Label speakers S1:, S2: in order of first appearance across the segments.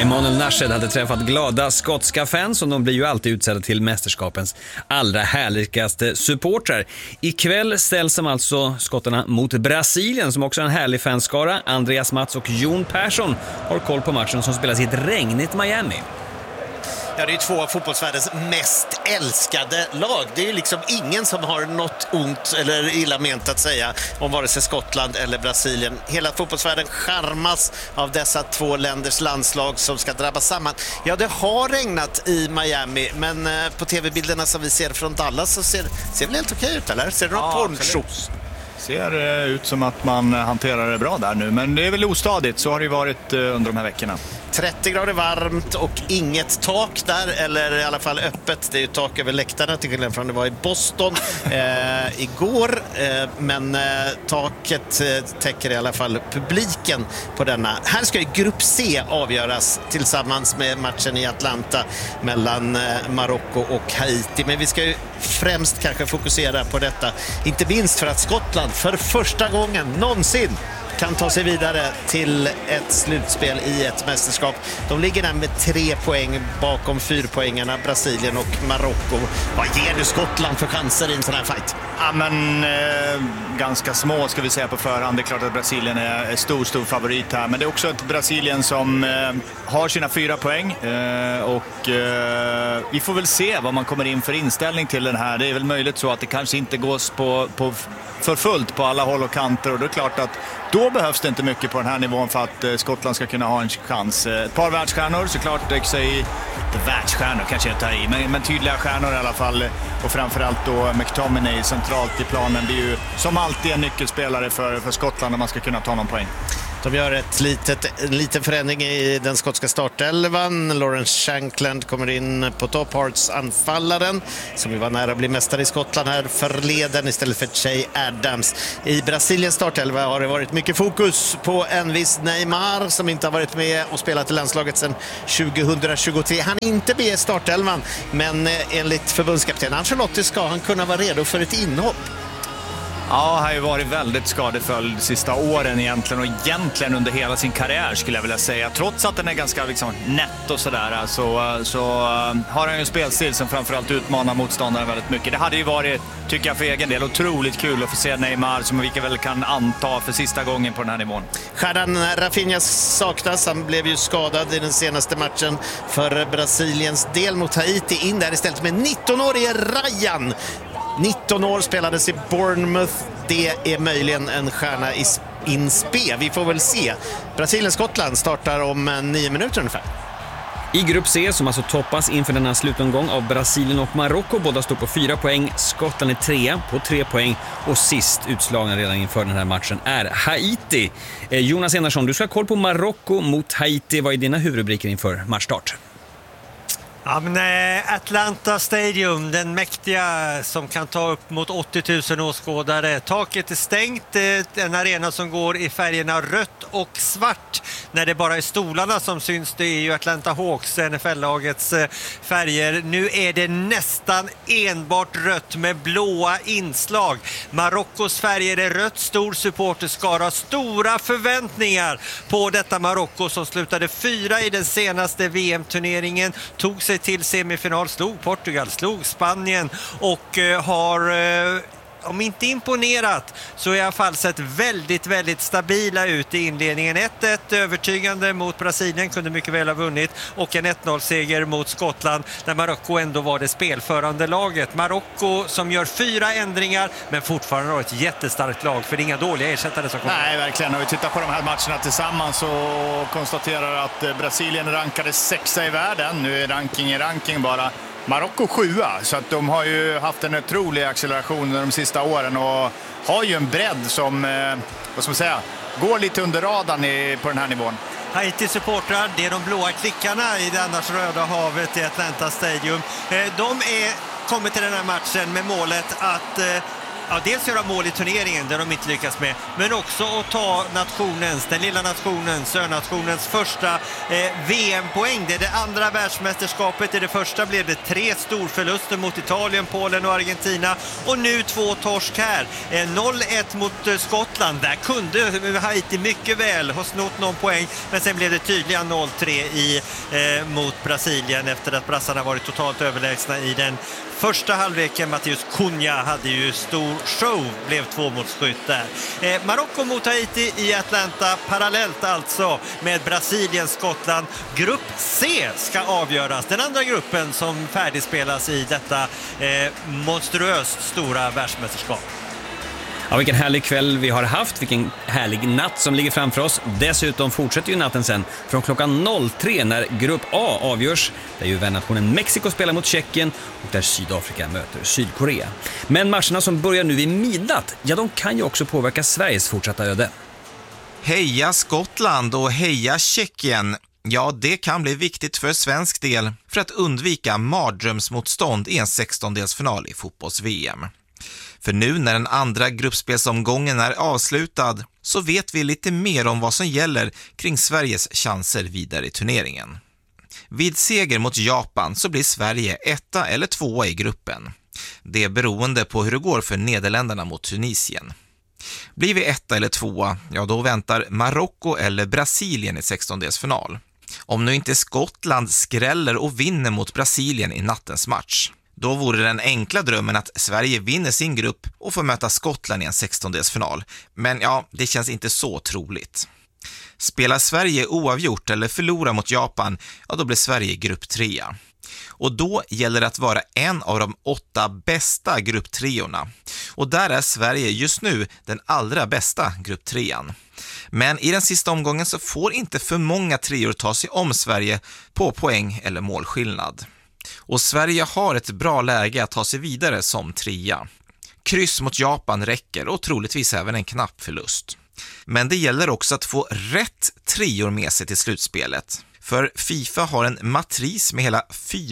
S1: Emanuel Nashed hade träffat glada skotska fans och de blir ju alltid utsedda till mästerskapens allra härligaste supportrar. Ikväll ställs de alltså skottarna mot Brasilien som också är en härlig fanskara. Andreas Mats och Jon Persson har koll på matchen som spelas i ett regnigt Miami.
S2: Ja, det är två av fotbollsvärldens mest älskade lag. Det är ju liksom ingen som har något ont eller illa ment att säga om vare sig Skottland eller Brasilien. Hela fotbollsvärlden charmas av dessa två länders landslag som ska drabbas samman. Ja, det har regnat i Miami, men på tv-bilderna som vi ser från Dallas så ser väl helt okej ut, eller? Ser det något pornshow?
S3: Ser ut som att man hanterar det bra där nu, men det är väl ostadigt, så har det varit under de här veckorna.
S2: 30 grader varmt och inget tak där, eller i alla fall öppet. Det är ju tak över läktarna till skillnad från det var i Boston igår. Men taket täcker i alla fall publiken på denna. Här ska ju grupp C avgöras tillsammans med matchen i Atlanta mellan Marocko och Haiti. Men vi ska ju främst kanske fokusera på detta. Inte minst för att Skottland för första gången någonsin kan ta sig vidare till ett slutspel i ett mästerskap. De ligger där med 3 poäng bakom 4-poängarna Brasilien och Marocko. Vad ger du Skottland för chanser i en sån här fight?
S3: Ja, men ganska små ska vi säga på förhand. Det är klart att Brasilien är stor favorit här. Men det är också ett Brasilien som har sina 4 poäng. Och vi får väl se vad man kommer in för inställning till den här. Det är väl möjligt så att det kanske inte gås på för fullt på alla håll och kanter. Och det är klart att då behövs det inte mycket på den här nivån för att Skottland ska kunna ha en chans. Ett par världsstjärnor såklart, världsstjärnor kanske jag tar i, men tydliga stjärnor i alla fall. Och framförallt då McTominay centralt i planen. Det är ju som alltid en nyckelspelare för Skottland om man ska kunna ta någon poäng.
S2: De gör en liten förändring i den skotska startelvan. Lawrence Shankland kommer in på topp, Hearts-anfallaren som ju var nära att bli mästare i Skottland här förleden istället för Che Adams. I Brasiliens startelva har det varit mycket fokus på en viss Neymar som inte har varit med och spelat i landslaget sedan 2023. Han är inte med i startelvan, men enligt förbundskapten Ancelotti ska han kunna vara redo för ett inhopp.
S3: Ja, han har ju varit väldigt skadeföljd sista åren egentligen och egentligen under hela sin karriär skulle jag vilja säga. Trots att den är ganska nätt och sådär så har han ju en spelstil som framförallt utmanar motståndaren väldigt mycket. Det hade ju varit, tycker jag för egen del, otroligt kul att få se Neymar som vi väl kan anta för sista gången på den här nivån.
S2: Stjärnan Rafinha saknas, han blev ju skadad i den senaste matchen för Brasiliens del mot Haiti. In där istället med 19-årige Ryan. 19 år spelades i Bournemouth. Det är möjligen en stjärna i inspe. Vi får väl se. Brasilien-Skottland startar om 9 minuter ungefär.
S1: I grupp C som alltså toppas inför denna slutomgång av Brasilien och Marocko. Båda står på 4 poäng. Skottland är 3 på 3 poäng. Och sist utslagna redan inför den här matchen är Haiti. Jonas Enarsson, du ska ha koll på Marocko mot Haiti. Vad är dina huvudrubriker inför matchstart?
S4: Ja, men Atlanta Stadium, den mäktiga som kan ta upp mot 80 000 åskådare. Taket är stängt, en arena som går i färgerna rött och svart. När det bara är stolarna som syns, det är ju Atlanta Hawks, NFL-lagets färger. Nu är det nästan enbart rött med blåa inslag. Marockos färger är rött, stor supporterskara, stora förväntningar på detta Marocko som slutade 4 i den senaste VM-turneringen, tog sig till semifinal, slog Portugal, slog Spanien och har om inte imponerat så i alla fall sett väldigt stabila ut i inledningen. 1-1 övertygande mot Brasilien, kunde mycket väl ha vunnit, och en 1-0-seger mot Skottland där Marocko ändå var det spelförande laget. Marocko som gör 4 ändringar men fortfarande har ett jättestarkt lag, för det är inga dåliga ersättare som kommer.
S3: Nej, verkligen. Och vi tittar på de här matcherna tillsammans och konstaterar att Brasilien rankade 6 i världen. Nu är ranking bara. Marocko 7, så att de har ju haft en otrolig acceleration de sista åren och har ju en bredd som, vad ska man säga, går lite under radarn på den här nivån.
S4: Haiti-supportrar, det är de blåa klickarna i det annars röda havet i Atlanta Stadium. De är kommit till den här matchen med målet att dels göra mål i turneringen där de inte lyckas med, men också att ta den lilla nationens, sörnationens första VM-poäng. Det är det andra världsmästerskapet. I det första blev det 3 storförluster mot Italien, Polen och Argentina, och nu 2 torsk här. 0-1 mot Skottland. Där kunde Haiti mycket väl ha snott någon poäng, men sen blev det tydliga 0-3 mot Brasilien efter att brassarna varit totalt överlägsna i den första halvleken. Mattheus Cunha hade ju stor show, blev 2-målsskytt där. Marocko mot Haiti i Atlanta, parallellt alltså med Brasilien, Skottland. Grupp C ska avgöras, den andra gruppen som färdigspelas i detta monstruöst stora världsmästerskap.
S1: Ja, vilken härlig kväll vi har haft, vilken härlig natt som ligger framför oss. Dessutom fortsätter ju natten sen från klockan 03 när Grupp A avgörs, där ju vännationen Mexiko spelar mot Tjeckien och där Sydafrika möter Sydkorea. Men matcherna som börjar nu vid midnatt, ja, de kan ju också påverka Sveriges fortsatta öde.
S5: Heja Skottland och heja Tjeckien! Ja, det kan bli viktigt för svensk del för att undvika mardrömsmotstånd i en 16-delsfinal i fotbolls-VM. För nu när den andra gruppspelsomgången är avslutad så vet vi lite mer om vad som gäller kring Sveriges chanser vidare i turneringen. Vid seger mot Japan så blir Sverige 1 eller 2 i gruppen. Det är beroende på hur det går för Nederländerna mot Tunisien. Blir vi 1 eller 2, ja då väntar Marocko eller Brasilien i 16-delsfinal. Om nu inte Skottland skräller och vinner mot Brasilien i nattens match. Då vore den enkla drömmen att Sverige vinner sin grupp och får möta Skottland i en 16-delsfinal. Men ja, det känns inte så troligt. Spelar Sverige oavgjort eller förlorar mot Japan, ja då blir Sverige grupp 3. Och då gäller det att vara en av de 8 bästa grupp 3-orna. Och där är Sverige just nu den allra bästa grupp 3:an. Men i den sista omgången så får inte för många 3-or ta sig om Sverige på poäng eller målskillnad. Och Sverige har ett bra läge att ta sig vidare som 3. Kryss mot Japan räcker och troligtvis även en knapp förlust. Men det gäller också att få rätt 3-or med sig till slutspelet. För FIFA har en matris med hela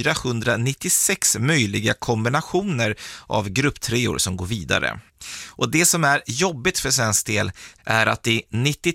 S5: 496 möjliga kombinationer av grupp 3-or som går vidare. Och det som är jobbigt för svensk del är att i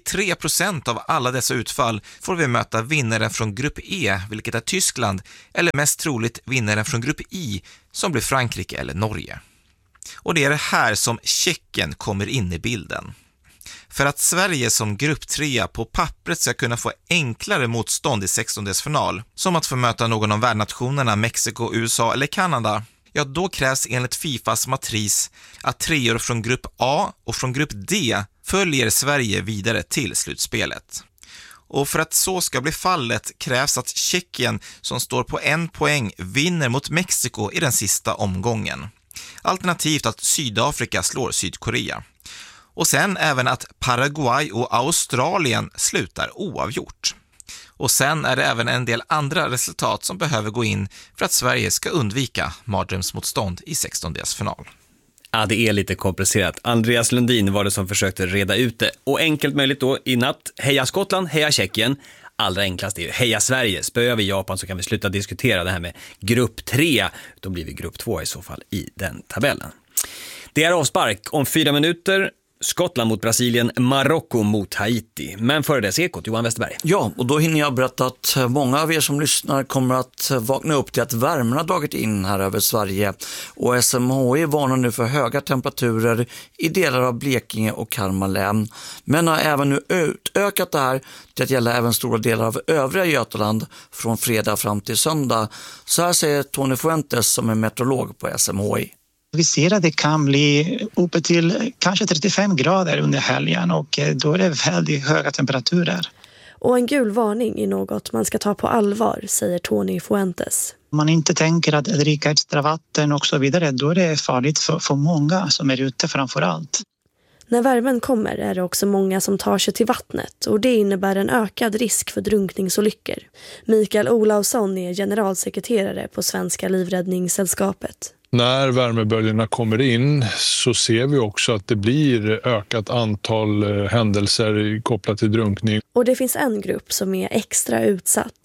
S5: 93% av alla dessa utfall får vi möta vinnaren från grupp E, vilket är Tyskland, eller mest troligt vinnaren från grupp I, som blir Frankrike eller Norge. Och det är det här som Tjeckien kommer in i bilden. För att Sverige som grupp 3 på pappret ska kunna få enklare motstånd i 16-delsfinal, som att få möta någon av värdnationerna Mexiko, USA eller Kanada, ja då krävs enligt FIFAs matris att 3-or från grupp A och från grupp D följer Sverige vidare till slutspelet. Och för att så ska bli fallet krävs att Tjeckien, som står på 1 poäng, vinner mot Mexiko i den sista omgången. Alternativt att Sydafrika slår Sydkorea. Och sen även att Paraguay och Australien slutar oavgjort. Och sen är det även en del andra resultat som behöver gå in för att Sverige ska undvika mardrömsmotstånd i 16-delsfinal.
S1: Ja, det är lite komplicerat. Andreas Lundin var det som försökte reda ut det. Och enkelt möjligt då i natt. Heja Skottland, heja Tjeckien. Allra enklast är ju heja Sverige. Spöar vi Japan så kan vi sluta diskutera det här med grupp 3. Då blir vi grupp 2 i så fall i den tabellen. Det är avspark om 4 minuter. Skottland mot Brasilien, Marocko mot Haiti. Men före dess Ekot, Johan Westerberg.
S6: Ja, och då hinner jag berätta att många av er som lyssnar kommer att vakna upp till att värmen har dragit in här över Sverige. Och SMHI varnar nu för höga temperaturer i delar av Blekinge och Kalmar län. Men har även nu utökat det här till att gälla även stora delar av övriga Götaland från fredag fram till söndag. Så här säger Tony Fuentes som är meteorolog på SMHI.
S7: Vi ser att det kan bli uppe till kanske 35 grader under helgen och då är det väldigt höga temperaturer.
S8: Och en gul varning är något man ska ta på allvar, säger Tony Fuentes.
S7: Om man inte tänker att dricka extra vatten och så vidare, då är det farligt för många som är ute framför allt.
S8: När värmen kommer är det också många som tar sig till vattnet och det innebär en ökad risk för drunkningsolyckor. Mikael Olausson är generalsekreterare på Svenska livräddningssällskapet.
S9: När värmeböljerna kommer in så ser vi också att det blir ökat antal händelser kopplat till drunkning.
S8: Och det finns en grupp som är extra utsatt.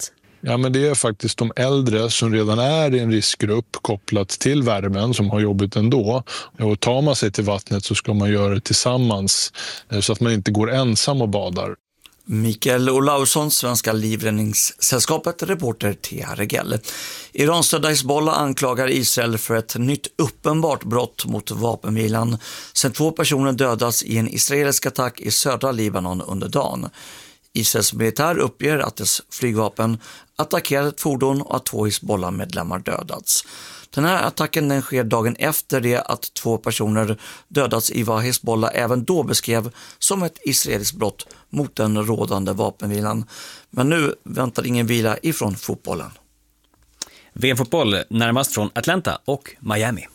S9: Ja, men det är faktiskt de äldre som redan är i en riskgrupp kopplat till värmen som har jobbigt ändå. Och tar man sig till vattnet så ska man göra det tillsammans så att man inte går ensam och badar.
S6: Mikael Olausson, Svenska livräddningssällskapet, reporter Thea Regell. Iranstödda Hizbollah anklagar Israel för ett nytt uppenbart brott mot vapenvilan sedan 2 personer dödas i en israelisk attack i södra Libanon under dagen. Israels militär uppger att dess flygvapen attackerade ett fordon och att 2 Hizbollah-medlemmar dödats. Den här attacken den sker dagen efter det att 2 personer dödats i vad Hizbollah även då beskrev som ett israeliskt brott mot den rådande vapenvilan. Men nu väntar ingen vila ifrån fotbollen.
S1: VM-fotboll närmast från Atlanta och Miami.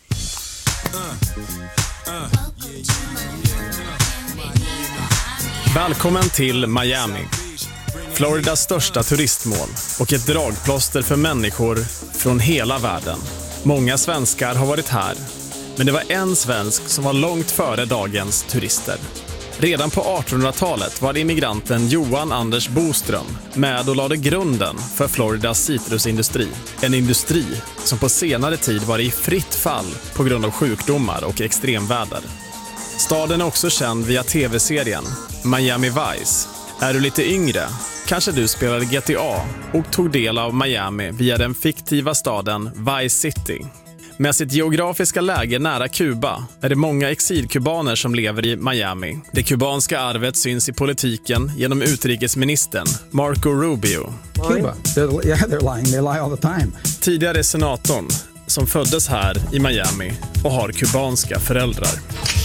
S10: Välkommen till Miami, Floridas största turistmål och ett dragplåster för människor från hela världen. Många svenskar har varit här, men det var en svensk som var långt före dagens turister. Redan på 1800-talet var immigranten Johan Anders Boström med och lade grunden för Floridas citrusindustri. En industri som på senare tid var i fritt fall på grund av sjukdomar och extremväder. Staden är också känd via tv-serien Miami Vice. Är du lite yngre, kanske du spelade GTA och tog del av Miami via den fiktiva staden Vice City. Med sitt geografiska läge nära Kuba är det många exilkubaner som lever i Miami. Det kubanska arvet syns i politiken genom utrikesministern Marco Rubio.
S11: Cuba, they're lying. They lie all the time.
S10: Tidigare senatorn som föddes här i Miami och har kubanska föräldrar.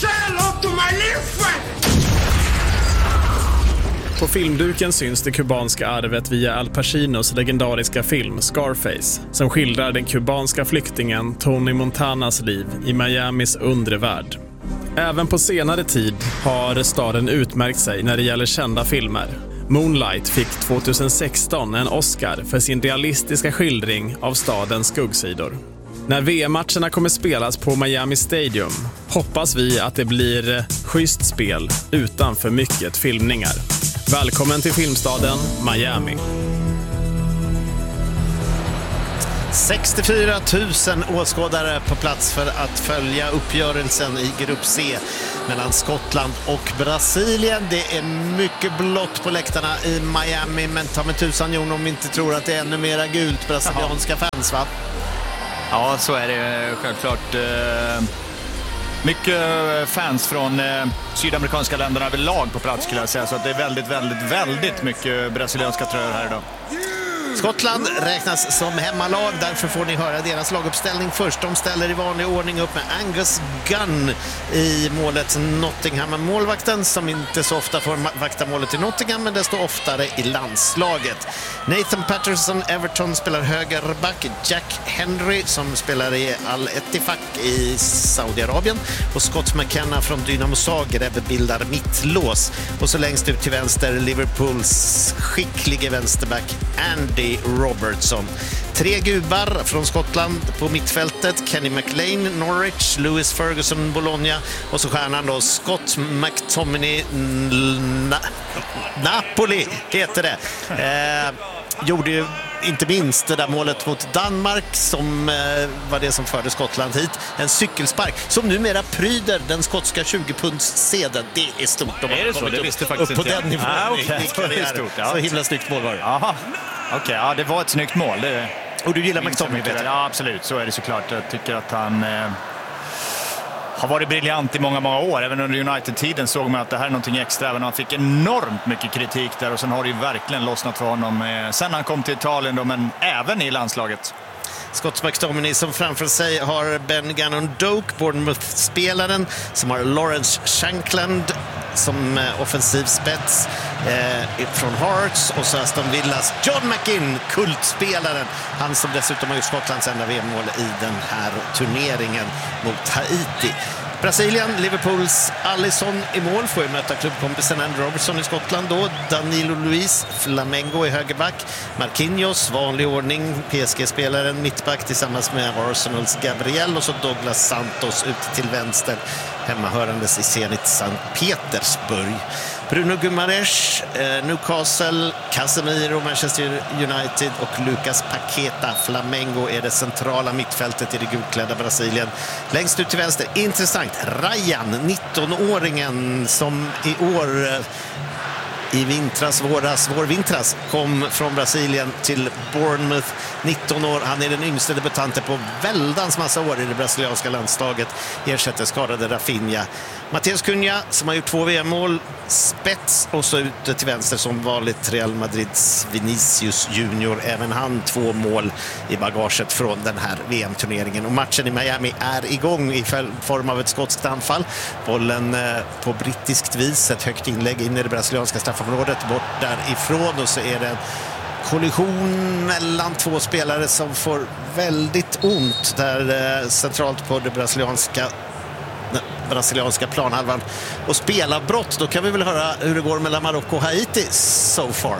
S10: På filmduken syns det kubanska arvet via Al Pacinos legendariska film Scarface, som skildrar den kubanska flyktingen Tony Montanas liv i Miamis undre värld. Även på senare tid har staden utmärkt sig när det gäller kända filmer. Moonlight fick 2016 en Oscar för sin realistiska skildring av stadens skuggsidor. När VM-matcherna kommer spelas på Miami Stadium hoppas vi att det blir schysst spel utan för mycket filmningar. Välkommen till filmstaden Miami.
S2: 64 000 åskådare på plats för att följa uppgörelsen i grupp C mellan Skottland och Brasilien. Det är mycket blått på läktarna i Miami, men ta med tusan Jon om vi inte tror att det är ännu mera gult brasilianska fans, va?
S3: Ja, så är det självklart. Mycket fans från sydamerikanska länderna överlag på plats skulle jag säga. Så att det är väldigt mycket brasilianska tröjor här idag.
S2: Skottland räknas som hemmalag, därför får ni höra deras laguppställning först. De ställer i vanlig ordning upp med Angus Gunn i målet. Nottingham-målvakten som inte så ofta får vakta målet i Nottingham, men desto oftare i landslaget. Nathan Patterson, Everton, spelar högerback. Jack Henry som spelar i Al-Ettifaq i Saudiarabien. Och Scott McKenna från Dynamo Zagreb bildar mittlås. Och så längst ut till vänster Liverpools skicklige vänsterback Andy Robertson. 3 gubbar från Skottland på mittfältet: Kenny McLean, Norwich, Lewis Ferguson, Bologna, och så stjärnan då Scott McTominay, Napoli heter det. Gjorde ju inte minst det där målet mot Danmark som var det som förde Skottland hit. En cykelspark som numera pryder den skotska 20-pundssedeln. Det är stort. De
S3: är det så? Det visste faktiskt
S2: upp på
S3: inte
S2: den nivån. Så himla snyggt mål var det.
S3: Jaha. Okej, ja, det var ett snyggt mål.
S2: Och du gillar McTominay?
S3: Ja, absolut. Så är det såklart. Jag tycker att han har varit briljant i många år. Även under United-tiden såg man att det här är någonting extra. Även han fick enormt mycket kritik där. Och sen har det ju verkligen lossnat för honom. Sen han kom till Italien då, men även i landslaget.
S2: Scott McTominay som framför sig har Ben Gannon Doak, Bournemouth-spelaren, som har Lawrence Shankland som offensiv spets från Hearts, och så Aston Villas John McInn, kultspelaren, han som dessutom har gjort Skottlands enda VM-mål i den här turneringen mot Haiti. Brasilien, Liverpools Alisson i mål, får ju möta klubbkompisen Andy Robertson i Skottland då. Danilo Luiz, Flamengo i högerback. Marquinhos, vanlig ordning, PSG-spelaren, mittback tillsammans med Arsenals Gabriel, och så Douglas Santos ut till vänster, hemmahörandes i Zenit Sankt Petersburg. Bruno Guimaraes, Newcastle, Casemiro, Manchester United och Lucas Paqueta, Flamengo, är det centrala mittfältet i det gulklädda Brasilien. Längst ut till vänster, intressant, Ryan, 19-åringen som i år i vårvintras kom från Brasilien till Bournemouth, 19 år. Han är den yngste debutanten på väldans massa år i det brasilianska landslaget. Ersätter skadade Rafinha. Matheus Cunha som har gjort 2 VM-mål, spets, och så ute till vänster som vanligt Real Madrids Vinicius Junior. Även han 2 mål i bagaget från den här VM-turneringen. Och matchen i Miami är igång i form av ett skotskt anfall. Bollen på brittiskt vis, ett högt inlägg in i det brasilianska straffområdet, bort därifrån, och så är det en kollision mellan 2 spelare som får väldigt ont där centralt på det brasilianska planhalvan, och spelavbrott. Då kan vi väl höra hur det går mellan Marocko och Haiti so far.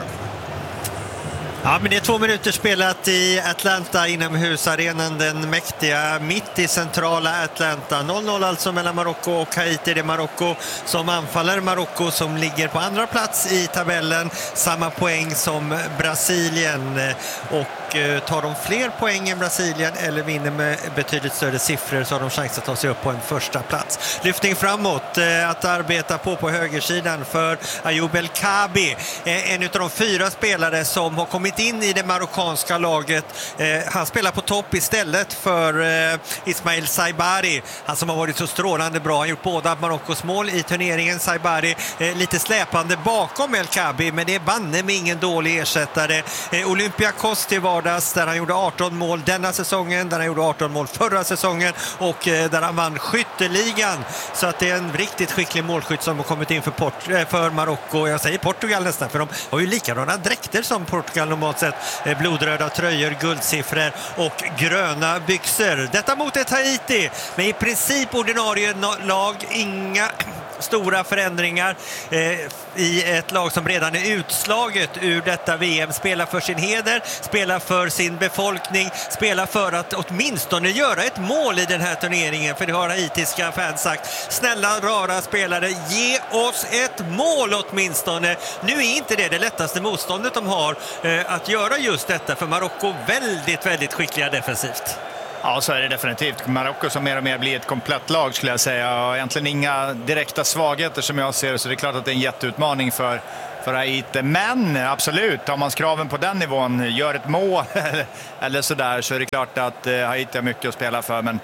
S4: Ja, men det är 2 minuter spelat i Atlanta, inomhusarenan, den mäktiga, mitt i centrala Atlanta. 0-0 alltså mellan Marocko och Haiti. Det är Marocko som anfaller. Marocko som ligger på andra plats i tabellen, samma poäng som Brasilien, och tar de fler poäng än Brasilien eller vinner med betydligt större siffror så har de chans att ta sig upp på en första plats. Lyftning framåt, att arbeta på högersidan för Ayoub El Kaabi, en av de 4 spelare som har kommit in i det marockanska laget. Han spelar på topp istället för Ismail Saibari, han som har varit så strålande bra. Han har gjort båda Marockos mål i turneringen. Saibari lite släpande bakom El Kaabi, men det är banne med ingen dålig ersättare. Olympiakos till vardags, där han gjorde 18 mål denna säsongen, där han gjorde 18 mål förra säsongen, och där han vann skytteligan. Så att det är en riktigt skicklig målskytt som har kommit in för Marocko. Jag säger Portugal nästan, för de har ju likadana dräkter som Portugal normalt sett. Blodröda tröjor, guldsiffror och gröna byxor. Detta mot ett Haiti med i princip ordinarie lag, inga stora förändringar i ett lag som redan är utslaget ur detta VM. Spelar för sin heder, spelar för sin befolkning, spelar för att åtminstone göra ett mål i den här turneringen, för det har haitiska fans sagt. Snälla, rara spelare, ge oss ett mål åtminstone. Nu är inte det lättaste motståndet de har att göra just detta, för Marocko väldigt, väldigt skickliga defensivt.
S3: Ja, så är det definitivt. Marocko som mer och mer blir ett komplett lag, skulle jag säga. Och egentligen inga direkta svagheter som jag ser, så det är klart att det är en jätteutmaning för Haiti. Men absolut, om man kraven på den nivån, gör ett mål eller sådär, så är det klart att Haiti har mycket att spela för. Men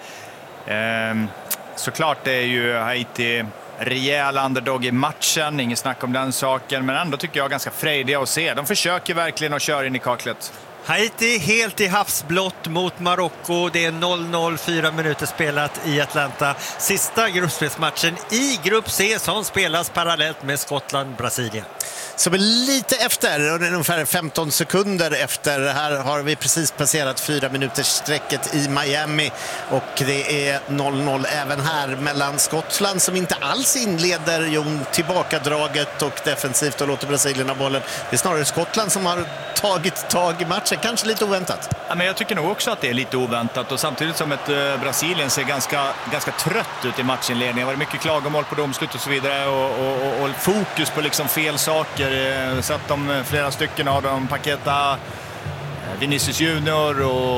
S3: såklart är ju Haiti rejäl underdog i matchen, ingen snack om den saken. Men ändå tycker jag ganska frejdiga att se. De försöker verkligen att köra in i kaklet.
S4: Haiti helt i havsblått mot Marocko. Det är 0-0, 4 minuter spelat i Atlanta. Sista gruppspelsmatchen i grupp C som spelas parallellt med Skottland-Brasilien.
S2: Som är lite efter, ungefär 15 sekunder efter. Här har vi precis passerat 4 minuters sträcket i Miami, och det är 0-0 även här mellan Skottland, som inte alls inleder tillbakadraget och defensivt och låter Brasilien ha bollen. Det är snarare Skottland som har tagit tag i matchen, kanske lite oväntat.
S3: Ja, men jag tycker nog också att det är lite oväntat, och samtidigt som ett Brasilien ser ganska trött ut i matchinledningen. Det var mycket klagomål på domslut och så vidare, och fokus på liksom fel saker. Sett om flera stycken av dem, Paqueta, Vinicius Junior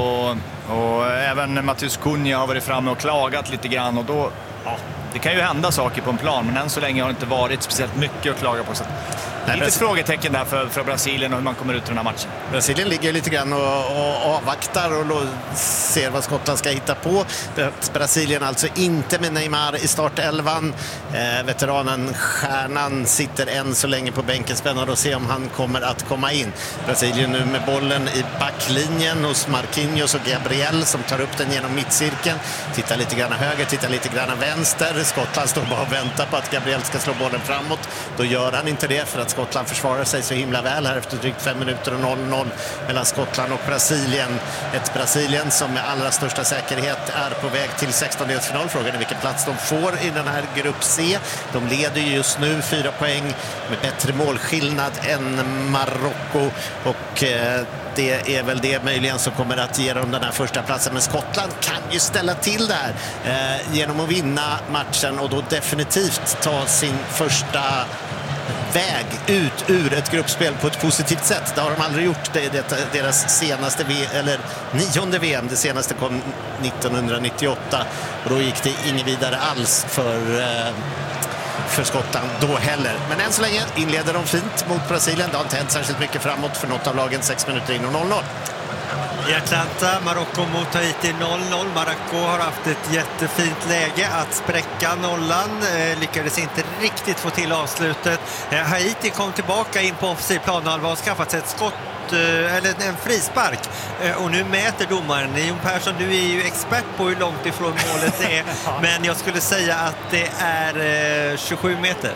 S3: och även Matheus Cunha har varit framme och klagat lite grann, och då, ja, det kan ju hända saker på en plan, men än så länge har det inte varit speciellt mycket att klaga på. Så lite frågetecken där för Brasilien och hur man kommer ut i den här matchen. Brasilien
S2: ligger lite grann och avvaktar och ser vad Skottland ska hitta på. Brasilien alltså inte med Neymar i startelvan. Veteranen, stjärnan, sitter än så länge på bänken. Spännande att se om han kommer att komma in. Brasilien nu med bollen i backlinjen hos Marquinhos och Gabriel som tar upp den genom mittcirkeln. Tittar lite grann höger, tittar lite grann vänster. Skottland står bara och väntar på att Gabriel ska slå bollen framåt. Då gör han inte det, för att Skottland försvarar sig så himla väl här efter drygt 5 minuter och 0-0 mellan Skottland och Brasilien. Ett Brasilien som med allra största säkerhet är på väg till 16-delsfinal. Frågan är vilken plats de får i den här grupp C. De leder ju just nu 4 poäng med bättre målskillnad än Marocko, och det är väl det möjligen som kommer att ge dem den här första platsen. Men Skottland kan ju ställa till där genom att vinna matchen och då definitivt ta sin första väg ut ur ett gruppspel på ett positivt sätt. Det har de aldrig gjort. Det är deras senaste eller 9:e VM. Det senaste kom 1998 och då gick det inget vidare alls för Skottland då heller. Men än så länge inleder de fint mot Brasilien. Det har inte hänt särskilt mycket framåt för något av lagen. 6 minuter in och 0-0.
S4: I Atlanta, Marocko mot Haiti 0-0. Marocko har haft ett jättefint läge att spräcka nollan. Lyckades inte riktigt få till avslutet. Haiti kom tillbaka in på offensiv planhalva och skaffat sig ett skott eller en frispark. Och nu mäter domaren. Jon Persson, du är ju expert på hur långt ifrån målet det är. Men jag skulle säga att det är 27 meter.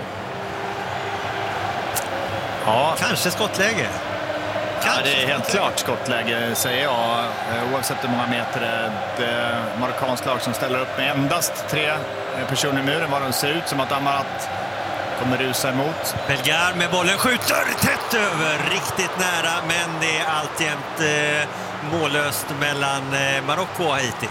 S3: Ja.
S4: Kanske skottläge.
S3: Ja, det är helt klart skottläge, säger jag. Oavsett hur många meter det är ett marockanskt lag som ställer upp med endast 3 personer i muren. Vad de ser ut som att Amarat kommer rusa emot.
S4: Belgar med bollen skjuter tätt över, riktigt nära, men det är alltjämt mållöst mellan Marocko och Haiti.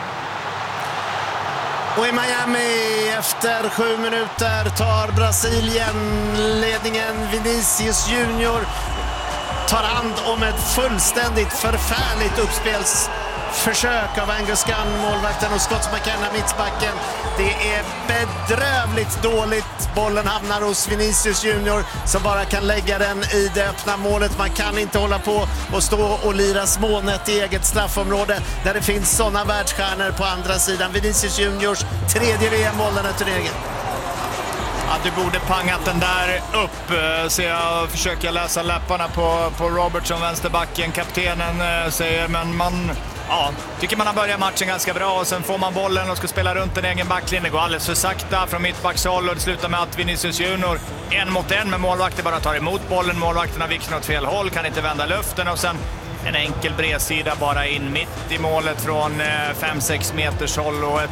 S2: Och i Miami efter 7 minuter tar Brasilien ledningen. Vinicius Junior tar hand om ett fullständigt förfärligt uppspelsförsök av Angus Gunn, målvakten, och Scott McKenna, mittbacken. Det är bedrövligt dåligt. Bollen hamnar hos Vinicius Junior som bara kan lägga den i det öppna målet. Man kan inte hålla på och stå och lira smånät i eget straffområde där det finns sådana världsstjärnor på andra sidan. Vinicius Juniors 3:e VM-mål den här turneringen.
S3: Ja, du borde pangat den där upp. Så jag försöker läsa läpparna på Robertson, vänsterbacken. Kaptenen säger, men tycker man har börjat matchen ganska bra och sen får man bollen och ska spela runt en egen backlinje. Det går alldeles för sakta från mittbackshåll och det slutar med att Vinicius Junior 1 mot 1 med målvakten bara tar emot bollen. Målvakten har vikten åt fel håll, kan inte vända luften och sen en enkel bredsida bara in mitt i målet från 5-6 meters håll och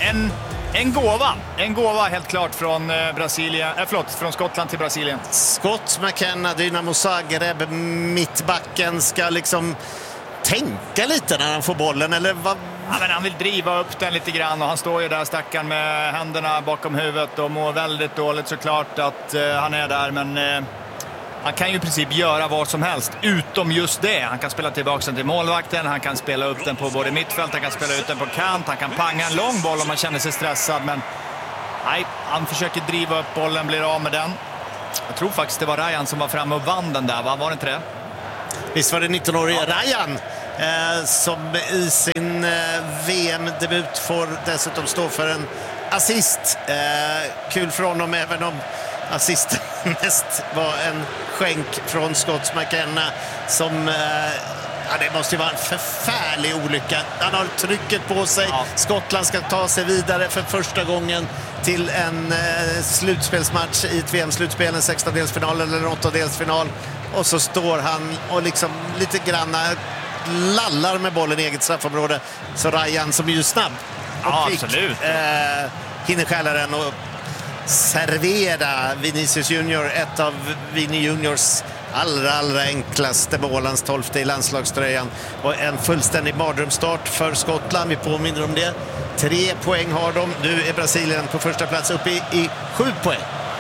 S3: en gåva helt klart från från Skottland till Brasilien.
S2: Scott McKenna, Dynamo Zagreb, mittbacken, ska liksom tänka lite när han får bollen, eller vad?
S3: Ja, men han vill driva upp den lite grann och han står ju där stackaren med händerna bakom huvudet och mår väldigt dåligt såklart att han är där, men han kan ju i princip göra vad som helst utom just det. Han kan spela tillbaka den till målvakten, han kan spela upp den på både mittfält, han kan spela ut den på kant, han kan panga en lång boll om man känner sig stressad, men nej, han försöker driva upp bollen, blir av med den. Jag tror faktiskt det var Ryan som var framme och vann den där, var det inte det?
S2: Visst var det 19-årige Ryan som i sin VM-debut får dessutom stå för en assist. Kul för honom, även om assisten mest var en skänk från Scott McKenna som det måste ju vara en förfärlig olycka. Han har trycket på sig. Ja. Skottland ska ta sig vidare för första gången till en slutspelsmatch i ett VM-slutspel, en 16-delsfinal eller en 8-delsfinal. Och så står han och liksom lite granna lallar med bollen i eget straffområde. Så Ryan, som är ju snabb och kvick, hinner stjäla den och servera Vinicius Junior ett av Vinny Juniors allra enklaste mål, hans 12:e i landslagströjan, och en fullständig mardrömsstart för Skottland. Vi påminner om det. 3 poäng har de. Nu är Brasilien på första plats uppe i 7 poäng.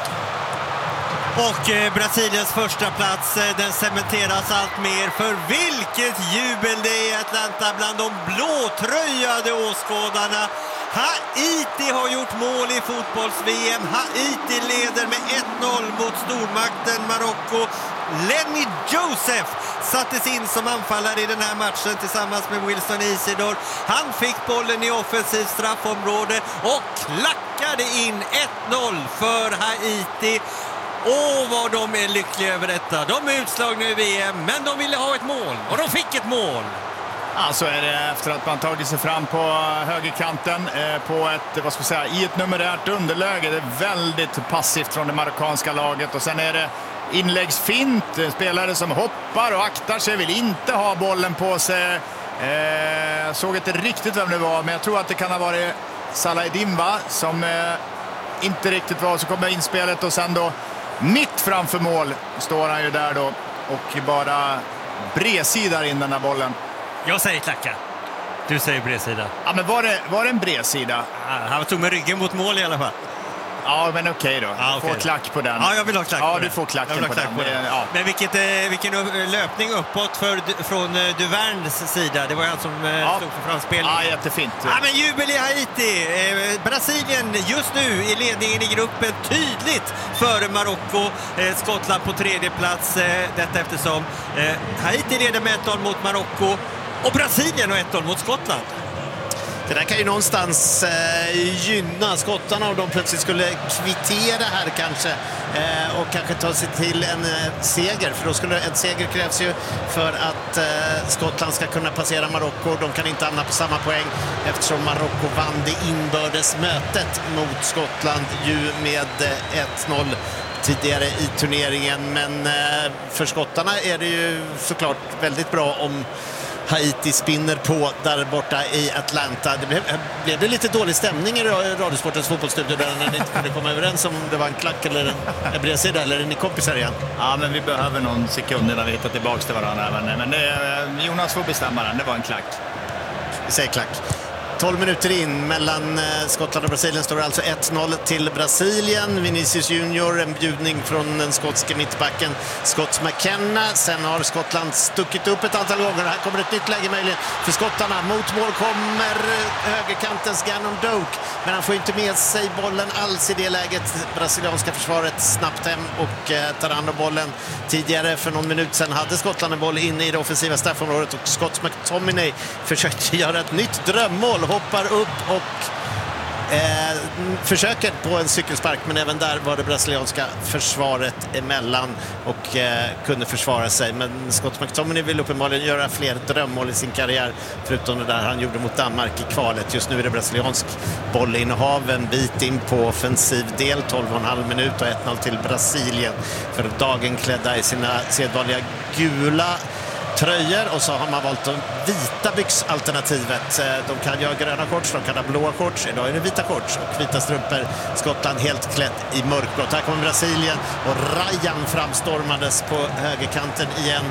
S4: Och Brasiliens första plats, den cementeras allt mer, för vilket jubel det är i Atlanta bland de blåtröjade åskådarna. Haiti har gjort mål i fotbolls-VM. Haiti leder med 1-0 mot stormakten Marocko. Lenny Joseph sattes in som anfallare i den här matchen tillsammans med Wilson Isidore. Han fick bollen i offensivt straffområde och klackade in 1-0 för Haiti. Vad de är lyckliga över detta. De är utslagna i VM, men de ville ha ett mål och de fick ett mål.
S3: Ja, så är det efter att man tagit sig fram på högerkanten på i ett numerärt underläge. Det är väldigt passivt från det marockanska laget och sen är det inläggsfint, spelare som hoppar och aktar sig, vill inte ha bollen på sig. Såg inte riktigt vem det var, men jag tror att det kan ha varit Salah va, som inte riktigt var, så kommer inspelet och sen då mitt framför mål står han ju där då och bara bredsidar in den här bollen.
S4: Jag säger klacka. Du säger bredsida.
S3: Ja, men var det en bredsida?
S4: Han tog med ryggen mot mål i alla fall.
S3: Ja, men okej då.
S4: Ja,
S3: Få klack på den.
S4: Ja, jag vill ha klack på den.
S3: Ja, du får klacken på den. Ja.
S4: Men vilken löpning uppåt från Duverns sida. Det var han som stod för framspelningen.
S3: Ja, jättefint.
S4: Ja, men jubel i Haiti. Brasilien just nu i ledningen i gruppen tydligt före Marocko. Skottland på tredje plats. Detta eftersom Haiti leder med 1-0 mot Marocko och Brasilien och 1-0 mot Skottland.
S2: Det där kan ju någonstans gynna skottarna om de plötsligt skulle kvittera här kanske och kanske ta sig till en seger. För då skulle en seger krävs ju för att Skottland ska kunna passera Marocko. De kan inte hamna på samma poäng eftersom Marocko vann det inbördes mötet mot Skottland ju med 1-0 tidigare i turneringen. Men för skottarna är det ju såklart väldigt bra om Haiti spinner på där borta i Atlanta. Blev det lite dålig stämning i Radiosportens fotbollsstudio där när ni inte kunde komma överens om det var en klack eller en bredsida, eller är ni kompisar igen?
S3: Ja, men vi behöver någon sekund innan vi hittar tillbaka till varandra. Men Jonas får bestämma den, det var en klack.
S2: Vi säger klack. 12 minuter in mellan Skottland och Brasilien står det alltså 1-0 till Brasilien. Vinicius Junior, en bjudning från den skotske mittbacken Scott McKenna. Sen har Skottland stuckit upp ett antal gånger. Här kommer ett nytt läge möjligen för skottarna. Mot mål kommer högerkantens Gannon Doak. Men han får inte med sig bollen alls i det läget. Brasilianska försvaret snabbt hem och tar hand om bollen. Tidigare för någon minut sedan hade Skottland en boll inne i det offensiva straffområdet och Scott McTominay försökte göra ett nytt drömmål. Hoppar upp och försöker på en cykelspark, men även där var det brasilianska försvaret emellan och kunde försvara sig. Men Scott McTominay vill uppenbarligen göra fler drömmål i sin karriär förutom det där han gjorde mot Danmark i kvalet. Just nu är det brasiliansk bollinnehav en bit in på offensiv del, 12,5 minut och 1-0 till Brasilien för dagen klädda i sina sedvanliga gula tröjor, och så har man valt det vita byxalternativet. De kan ju ha gröna shorts, de kan ha blåa shorts. Idag är det vita shorts och vita strumpor. Skottland helt klätt i mörkblått. Här kommer Brasilien och Ryan framstormades på högerkanten igen.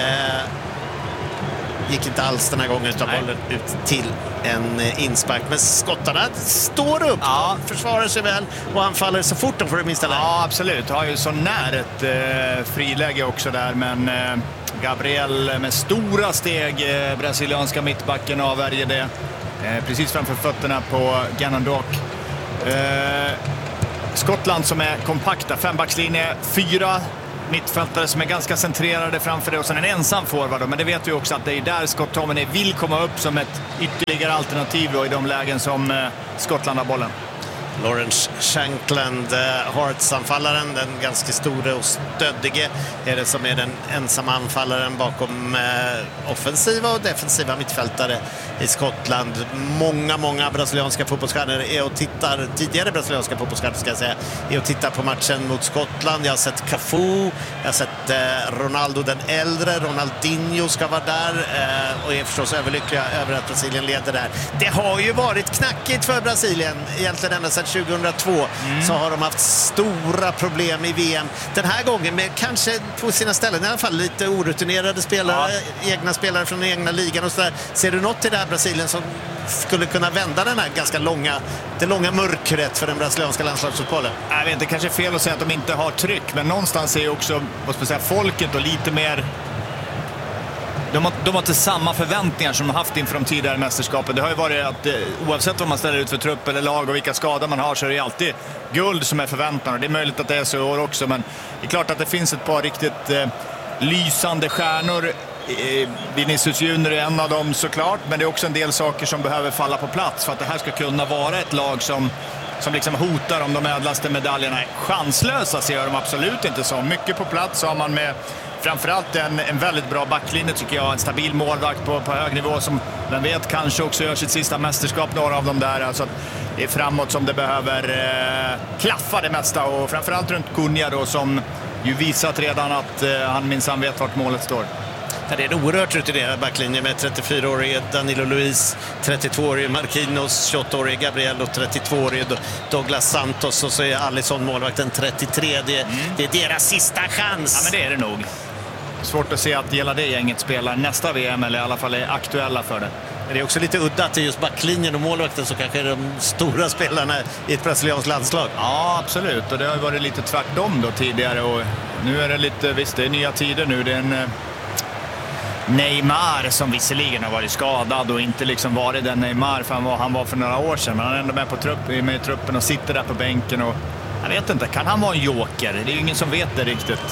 S2: Gick inte alls den här gången utan bollen ut till en inspark. Men skottarna står upp, försvarar sig väl och anfaller så fort de får det minsta läge.
S3: Ja, absolut. Har ju så när ett friläge också där, men Gabriel med stora steg, brasilianska mittbacken avvärjer det. Precis framför fötterna på Gannon Doak. Skottland som är kompakta, 5-backslinje, 4 mittfältare som är ganska centrerade framför det och sen en ensam forward. Men det vet vi också att det är där Scott Tominey vill komma upp som ett ytterligare alternativ då, i de lägen som Skottland har bollen.
S2: Lawrence Shankland, Hearts-anfallaren, den ganska stora och stöddige, är det som är den ensamma anfallaren bakom offensiva och defensiva mittfältare i Skottland. Många brasilianska fotbollsstjärnor är och tittar, tidigare brasilianska fotbollsstjärnor ska jag säga, är och tittar på matchen mot Skottland. Jag har sett Cafu, jag har sett Ronaldo den äldre, Ronaldinho ska vara där och är förstås överlyckliga över att Brasilien leder där. Det har ju varit knackigt för Brasilien egentligen ända sedan 2002 så har de haft stora problem i VM. Den här gången med kanske på sina ställen i alla fall lite orutinerade spelare, egna spelare från den egna ligan och sådär. Ser du något i det här Brasilien som skulle kunna vända den här ganska långa mörkret för den brasilianska landslagsfotbollen?
S3: Jag vet inte, kanske fel att säga att de inte har tryck, men någonstans är också, vad ska jag säga, folket och lite mer. De har inte samma förväntningar som de haft inför de tidigare mästerskapen. Det har ju varit att oavsett vad man ställer ut för trupp eller lag och vilka skador man har så är det alltid guld som är förväntan. Det är möjligt att det är så i år också, men det är klart att det finns ett par riktigt lysande stjärnor. Vinicius Junior är en av dem såklart, men det är också en del saker som behöver falla på plats för att det här ska kunna vara ett lag som liksom hotar om de ädlaste medaljerna. Chanslösa ser de absolut inte så. Mycket på plats har man med framförallt en väldigt bra backlinje tycker jag. En stabil målvakt på hög nivå som vem vet kanske också gör sitt sista mästerskap, några av dem där. Alltså att det är framåt som det behöver klaffa det mesta och framförallt runt Cunha då som ju visat redan att han minsann vet vart målet står.
S2: Det är en oerhört rutinerad backlinje med 34-årige Danilo Luiz, 32-årige Marquinhos, 28-årige Gabriel och 32-årige Douglas Santos, och så är Alisson målvakten 33. Det är deras sista chans.
S3: Ja, men det är det nog. Svårt att se att hela det gänget spelar nästa VM eller i alla fall är aktuella för det.
S2: Men det är också lite udda att det är just backlinjen och målvakten som kanske är de stora spelarna i ett brasilianskt landslag.
S3: Ja, absolut. Och det har varit lite tvärtom då tidigare. Och nu är det lite, visst det är nya tider nu. Det är en Neymar som visserligen har varit skadad och inte liksom varit den Neymar han var för några år sedan. Men han är ändå med i truppen och sitter där på bänken. Och jag vet inte, kan han vara en joker? Det är ju ingen som vet det riktigt.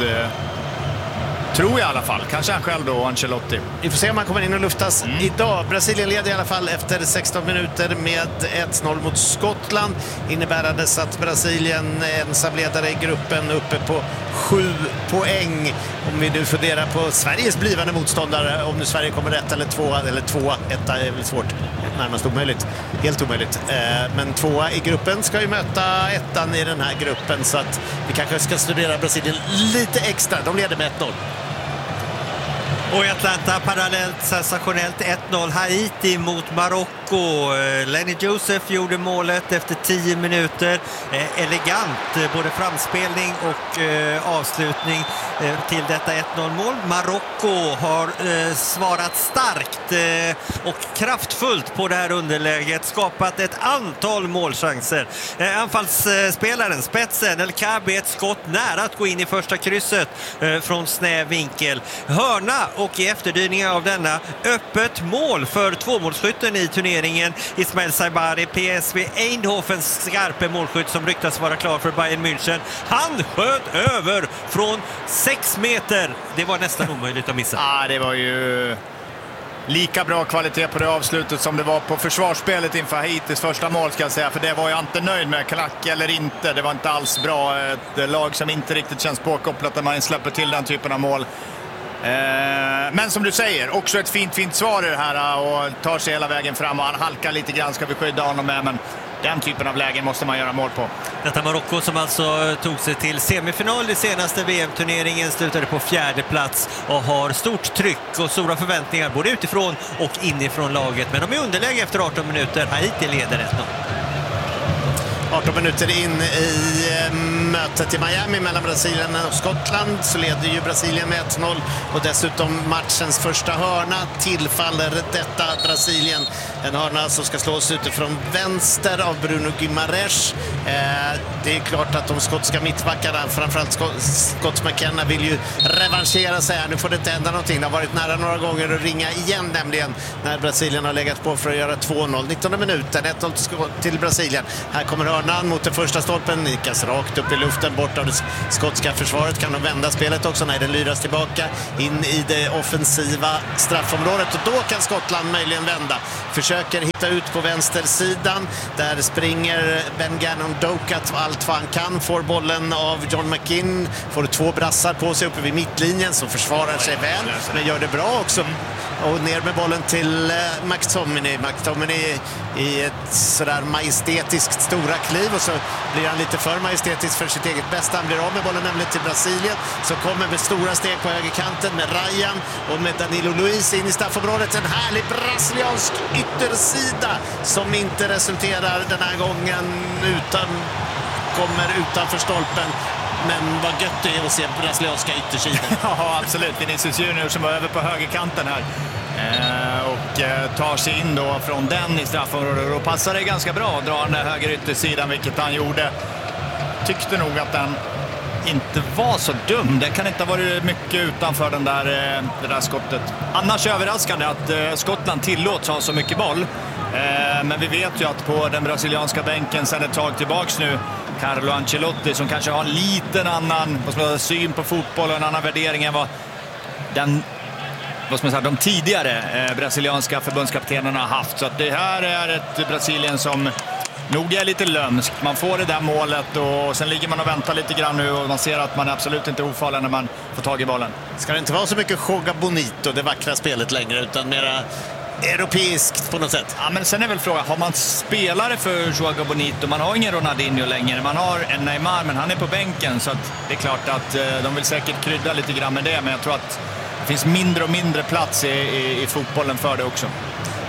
S3: Tror jag i alla fall. Kanske han själv då, Ancelotti.
S2: Vi får se om han kommer in och luftas idag. Brasilien leder i alla fall efter 16 minuter med 1-0 mot Skottland. Innebärandes att Brasilien är ensamledare i gruppen uppe på 7 poäng. Om vi nu funderar på Sveriges blivande motståndare, om nu Sverige kommer 1 eller 2, eller 2, 1 är väl svårt. Närmast omöjligt. Helt omöjligt. Men 2 i gruppen ska ju möta 1 i den här gruppen, så att vi kanske ska studera Brasilien lite extra. De leder med 1-0.
S4: Och i Atlanta parallellt sensationellt 1-0 Haiti mot Marocko. Lenny Joseph gjorde målet efter 10 minuter. Elegant både framspelning och avslutning till detta 1-0-mål. Marocko har svarat starkt och kraftfullt på det här underläget. Skapat ett antal målchanser. Anfallsspelaren, spetsen, El Kabi, ett skott nära att gå in i första krysset från snäv vinkel. Hörna och i efterdyningar av denna öppet mål för tvåmålsskytten i turneringen, Ismail Saibari, PSV Eindhovens skarpe målskytt som ryktas vara klar för Bayern München. Han sköt över från 6 meter. Det var nästan omöjligt att missa.
S3: Ja, det var ju lika bra kvalitet på det avslutet som det var på försvarsspelet inför Haitis första mål, ska jag säga. För det var jag inte nöjd med, klack eller inte. Det var inte alls bra. Ett lag som inte riktigt känns påkopplat när man släpper till den typen av mål. Men som du säger, också ett fint svar i det här och tar sig hela vägen fram och han halkar lite grann, ska vi skydda honom med, men den typen av lägen måste man göra mål på.
S4: Detta Marocko som alltså tog sig till semifinal i senaste VM-turneringen, slutade på 4:e plats och har stort tryck och stora förväntningar både utifrån och inifrån laget, men de är underläge efter 18 minuter. Haiti leder 1-0.
S2: 18 minuter in i mötet i Miami mellan Brasilien och Skottland så leder ju Brasilien med 1-0 och dessutom matchens första hörna tillfaller detta Brasilien. En hörna som ska slås utifrån vänster av Bruno Guimaraes. Det är klart att de skotska mittbackarna, framförallt Scott McKenna, vill ju revanschera sig här. Nu får det inte hända någonting. Det har varit nära några gånger att ringa igen, nämligen när Brasilien har legat på för att göra 2-0. 19 minuten, 1-0 till Brasilien. Här kommer hörnan mot den första stolpen. Nikas rakt upp i luften, bort av det skotska försvaret. Kan de vända spelet också? Nej, den lyras tillbaka in i det offensiva straffområdet. Och då kan Skottland möjligen vända. Försöker hitta ut på vänstersidan. Där springer Ben Gannon Dokat allt vad han kan. Får bollen av John McKinn. Får 2 brassar på sig uppe vid mittlinjen som försvarar sig väl. Men gör det bra också. Och ner med bollen till McTominay. McTominay i ett sådär majestätiskt stora kliv och så blir han lite för majestätisk för sitt eget bästa. Han blir av med bollen nämligen till Brasilien. Så kommer med stora steg på högerkanten med Ryan och med Danilo Luiz in i straffområdet. En härlig brasiliansk yttersida som inte resulterar den här gången utan kommer utanför stolpen. Men vad gött det är att se brasilianska yttersidan.
S3: Ja, absolut. Vinicius Junior som var över på högerkanten här. Och tar sig in då från den i straffområdet. Och passar det ganska bra att dra den där höger yttersidan, vilket han gjorde. Tyckte nog att den inte var så dum. Den kan inte ha varit mycket utanför det där skottet. Annars överraskande att Skottland tillåts ha så mycket boll. Men vi vet ju att på den brasilianska bänken sedan ett tag tillbaks nu, Carlo Ancelotti, som kanske har en liten annan syn på fotboll och en annan värdering än vad de tidigare brasilianska förbundskaptenerna har haft. Så att det här är ett Brasilien som nog är lite lömskt. Man får det där målet och sen ligger man och väntar lite grann nu och man ser att man är absolut inte ofarlig när man får tag i bollen.
S2: Ska det inte vara så mycket Joga Bonito, det vackra spelet längre, utan mera europeiskt på något sätt?
S3: Ja, men sen är väl frågan, har man spelare för Joga Bonito? Man har ingen Ronaldinho längre. Man har en Neymar, men han är på bänken, så att det är klart att de vill säkert krydda lite grann med det, men jag tror att det finns mindre och mindre plats i fotbollen för det också.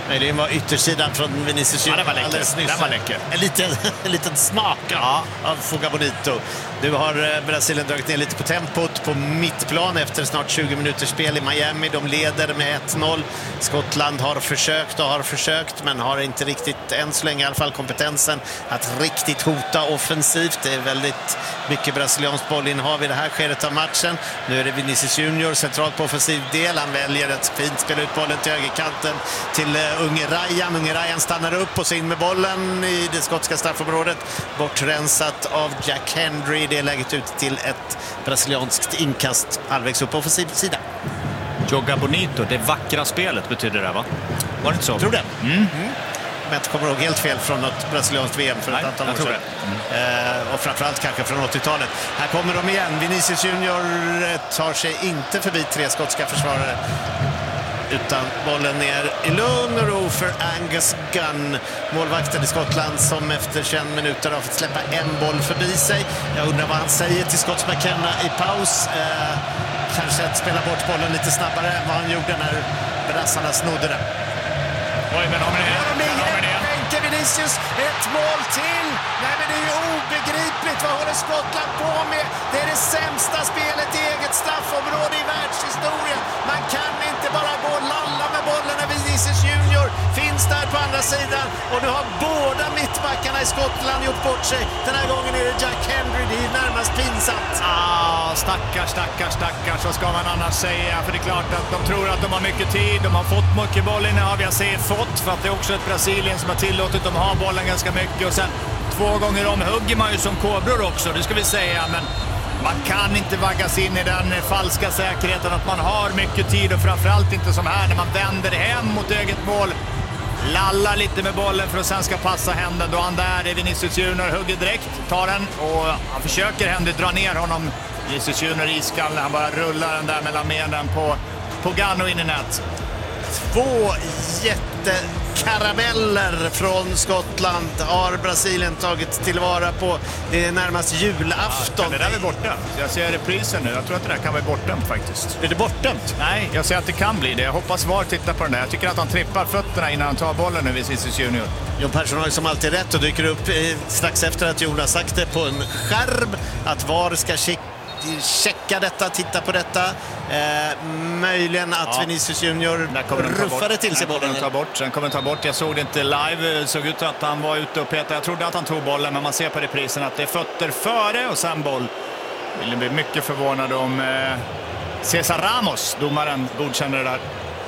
S2: Det var yttersidan från Vinicius Junior.
S3: Ja, den var läcker.
S2: En liten smak av Fuga Bonito. Nu har Brasilien dragit ner lite på tempot på mittplan efter snart 20 minuters spel i Miami. De leder med 1-0. Skottland har försökt men har inte riktigt än så länge i alla fall kompetensen att riktigt hota offensivt. Det är väldigt mycket brasiliansk bollinnehav i det här skedet av matchen. Nu är det Vinicius Junior centralt på offensiv del. Han väljer ett fint spel ut bollen till högerkanten till Unge Rayan stannar upp och så in med bollen i det skotska straffområdet. Bortrensat av Jack Hendry i det läget ut till ett brasilianskt inkast halvvägs upp på offensiv sida.
S3: Joga Bonito, det vackra spelet betyder det, va? Var det inte så?
S2: Jag tror det. Men jag kommer ihåg helt fel från något brasilianskt VM för ett antal år sedan. Och framförallt kanske från 80-talet. Här kommer de igen. Vinicius Junior tar sig inte förbi 3 skotska försvarare. Utan bollen ner i lugn och ro för Angus Gunn, målvakten i Skottland, som efter 21 minuter har fått släppa en boll förbi sig. Jag undrar vad han säger till Scott McKenna i paus. Kanske att spela bort bollen lite snabbare än vad han gjorde när brassarna snodde den.
S3: Oj, men har vi det?
S2: Bänke Vinicius, ett mål till! Nej, men det är ju obegripligt. Vad håller Skottland på med? Det är det sämsta spelet i eget straffområde i världshistorien. Man kan inte bara gå och lalla med bollen när Vinicius Junior finns där på andra sidan. Och nu har båda mittbackarna i Skottland gjort bort sig. Den här gången är det Jack Hendry. Det är närmast pinsamt.
S3: Stackars, vad ska man annars säga? För det är klart att de tror att de har mycket tid. De har fått mycket boll innehav. Jag säger fått, för att det är också ett Brasilien som har tillåtit dem ha bollen ganska mycket. Och sen 2 gånger om hugger man ju som kobror också, det ska vi säga. Men man kan inte vaggas in i den falska säkerheten att man har mycket tid. Och framförallt inte som här när man vänder hem mot eget mål. Lallar lite med bollen för att sen ska passa händen. Då han där är Vinicius Junior, hugger direkt, tar den och han försöker Henry dra ner honom. Vinicius Junior iskall när han bara rullar den där mellan benen på Gano in i nät.
S2: 2 jättekarameller från Skottland har Brasilien tagit tillvara på. Det är närmast julafton.
S3: Det där är borta. Jag ser reprisen nu. Jag tror att det där kan vara bortdömt faktiskt.
S2: Är det bortdömt?
S3: Nej, jag säger att det kan bli det. Jag hoppas VAR tittar på den där. Jag tycker att han trippar fötterna innan han tar bollen nu vid Vinicius Junior.
S2: Jon Persson har som alltid rätt och dyker upp strax efter att Jonas sagt det på en skärm att VAR ska checka detta, titta på detta. Möjligen att Vinicius Junior ruffade till sig bollen.
S3: Sen kommer ta bort. Jag såg det inte live. Såg ut att han var ute och petade. Jag trodde att han tog bollen, men man ser på reprisen att det är fötter före och sen boll. Jag blir mycket förvånad om Cesar Ramos, domaren, godkänner det där.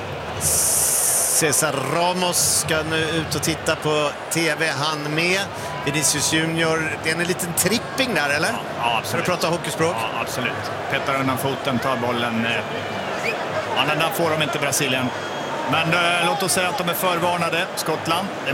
S2: Cesar Ramos ska nu ut och titta på TV, han med. Vinicius Junior, det är en liten tripping där, eller?
S3: Ja, absolut.
S2: För att prata hockeyspråk?
S3: Ja, absolut. Pettar undan foten, tar bollen. Den där får de inte Brasilien. Men låt oss säga att de är förvarnade, Skottland.